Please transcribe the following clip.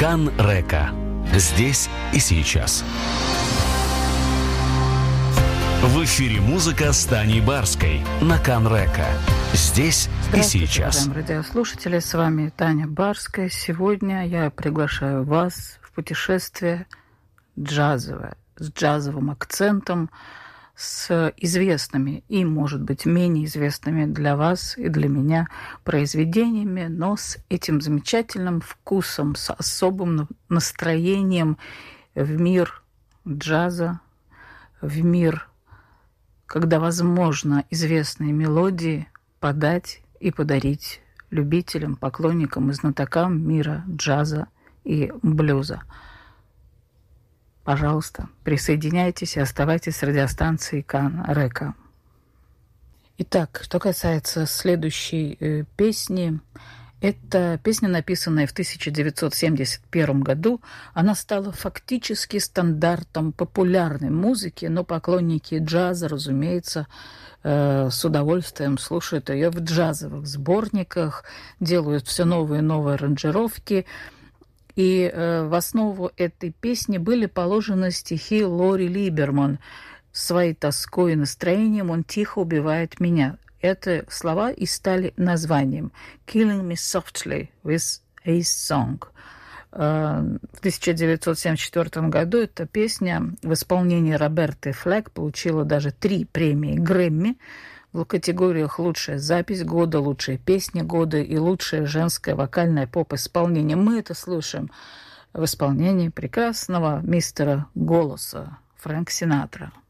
Кан-Река. Здесь и сейчас. В эфире музыка с Таней Барской на Кан-Река. Здесь и сейчас. Здравствуйте, радиослушатели, с вами Таня Барская. Сегодня я приглашаю вас в путешествие джазовое, с джазовым акцентом, с известными и, может быть, менее известными для вас и для меня произведениями, но с этим замечательным вкусом, с особым настроением в мир джаза, в мир, когда возможно известные мелодии подать и подарить любителям, поклонникам и знатокам мира джаза и блюза. Пожалуйста, присоединяйтесь и оставайтесь с радиостанцией Кан-Река. Итак, что касается следующей песни, это песня, написанная в 1971 году. Она стала фактически стандартом популярной музыки, но поклонники джаза, разумеется, с удовольствием слушают ее в джазовых сборниках, делают все новые и новые аранжировки. И в основу этой песни были положены стихи Лори Либерман. «Своей тоской и настроением он тихо убивает меня». Это слова и стали названием «Killing Me Softly with a Song». В 1974 году эта песня в исполнении Роберты Флэк получила даже 3 премии Грэмми в категориях «Лучшая запись года», «Лучшая песня года» и «Лучшее женское вокальное поп-исполнение». Мы это слушаем в исполнении прекрасного мистера голоса Фрэнк Синатра.